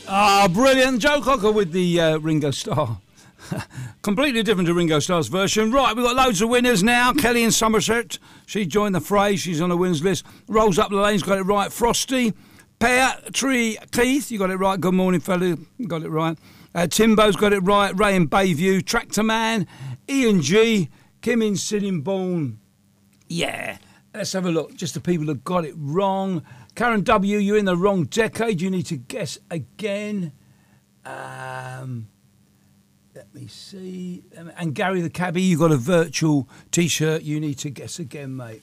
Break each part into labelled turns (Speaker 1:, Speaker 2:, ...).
Speaker 1: Ah, brilliant. Joe Cocker with the Ringo Starr. Completely different to Ringo Starr's version. Right, we've got loads of winners now. Kelly in Somerset, she joined the fray. She's on the winners list. Rolls Up the Lanes, got it right. Frosty. Pear Tree Keith, you got it right. Good morning, fella. Got it right. Timbo's got it right. Ray in Bayview. Tractor Man. Ian G. Kim in Sittingbourne. Yeah. Let's have a look. Just the people that got it wrong. Karen W., you're in the wrong decade. You need to guess again. Let me see. And Gary the Cabbie, you got a virtual T-shirt. You need to guess again, mate.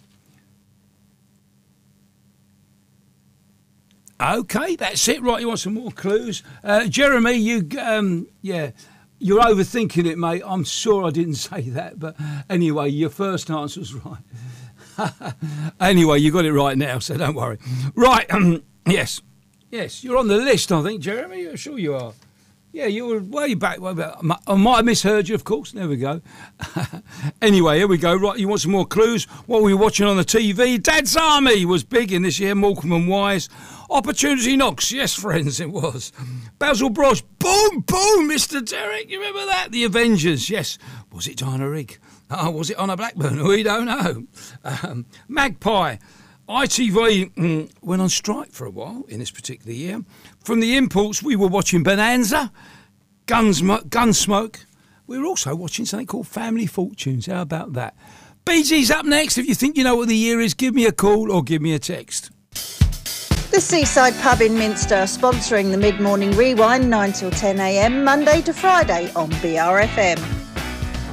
Speaker 1: Okay, that's it. Right, you want some more clues? Jeremy, you're overthinking it, mate. I'm sure I didn't say that, but anyway, your first answer was right. Anyway, you got it right now, so don't worry. Right, yes, you're on the list, I think, Jeremy. I'm sure you are. Yeah, you were way back. I might have misheard you, of course. There we go. Anyway, here we go. Right, you want some more clues? What were you watching on the TV? Dad's Army was big in this year. Morecambe and Wise. Opportunity Knocks. Yes, friends, it was. Basil Brosh. Boom, boom, Mr. Derek. You remember that? The Avengers. Yes. Was it Diana Rigg? Oh, was it Honor Blackburn? We don't know. Magpie. ITV went on strike for a while in this particular year. From the imports, we were watching Bonanza, Gunsmoke. We were also watching something called Family Fortunes. How about that? Bee Gees up next. If you think you know what the year is, give me a call or give me a text.
Speaker 2: The Seaside Pub in Minster, sponsoring the Mid-Morning Rewind, 9 till 10 a.m, Monday to Friday on BRFM.